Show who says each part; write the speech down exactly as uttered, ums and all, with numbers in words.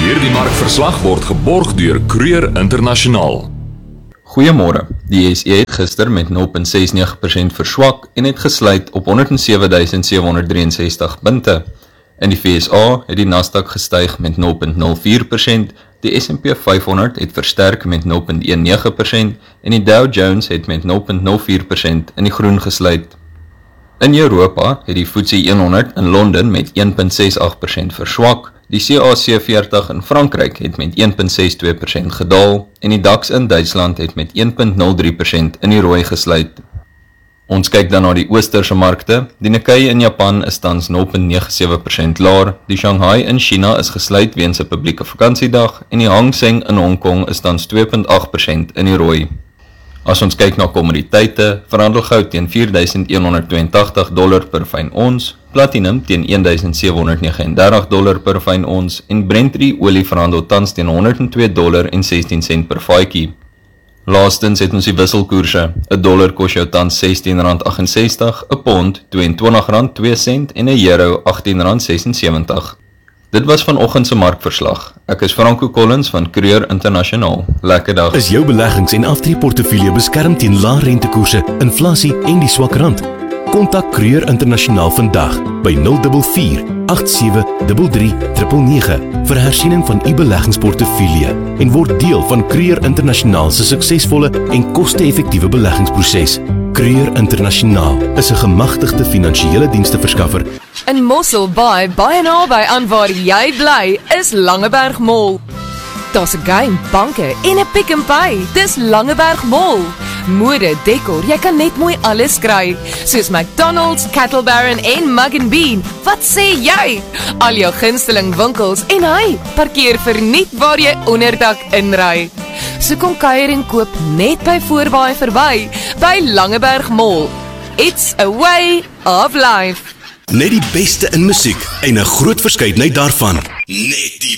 Speaker 1: Hierdie markverslag word geborg deur Kreur Internasionaal.
Speaker 2: Goeiemôre. Die S E het gister met nul komma ses nege persent verswak en het gesluit op honderd en sewe duisend sewe honderd drie en sestig punte. In die V S A het die Nasdaq gestyg met nul komma nul vier persent, die S en P vyfhonderd het versterk met nul komma nege een persent en die Dow Jones het met nul komma nul vier persent in die groen gesluit. In Europa het die F T S E honderd in Londen met een komma ses agt persent verswak, die C A C veertig in Frankryk het met een komma ses twee persent gedaal en die DAX in Duitsland het met een komma nul drie persent in die rooi gesluit. Ons kyk dan na die oosterse markte. Die Nikkei in Japan is tans nul komma nege sewe persent laer, die Shanghai in China is gesluit weens 'n publieke vakansiedag en die Hang Seng in Hong Kong is tans twee komma agt persent in die rooi. As ons kyk na kommoditeite, verhandel goud teen vier duisend een honderd twee en tagtig dollar per fyn ons, platinum teen een duisend sewe honderd vyf en dertig dollar per fyn ons en Brent olie verhandel tans teen honderd en twee dollar en sestien sent per vatjie. Laastens het ons die wisselkoerse. 'n Dollar kos jou tans sestien rand agt en sestig, 'n pond twee en twintig rand twee sent en 'n euro agttien rand ses en sewenttig. Dit was vanoggend se markverslag. Ek is Franco Collins van Kreur Internasionaal. Lekker dag.
Speaker 3: Is jou beleggings- en aftreeportefeulje beskerm teen lae rentekoerse, inflasie en die swak rand? Kontak Kreur Internasionaal vandag by nul vier vier agt sewe drie drie nege nege vir hersiening van u beleggingsportefeulje en word deel van Kreur Internasionaal se suksesvolle en koste-effektiewe beleggingsproses. Kreur Internasionaal is 'n gemagtigde finansiële diensteverskaffer.
Speaker 4: In Mossel Bay, baie naby aan waar jy bly, is Langeberg Mall. Daar's 'n game, banke en 'n Pick n Pay. Dis Langeberg Mall. Mode, dekor, jy kan net mooi alles kry, soos McDonald's, Cattle Baron en Mug and Bean. Wat sê jy? Al jou gunsteling winkels en hy, parkeer verniet waar jy onderdak inry. So kom kuier en koop net by Voorbaai verby, by Langeberg Mall. It's a way of life.
Speaker 3: Net die beste in musiek en 'n groot verskeidenheid daarvan. Net die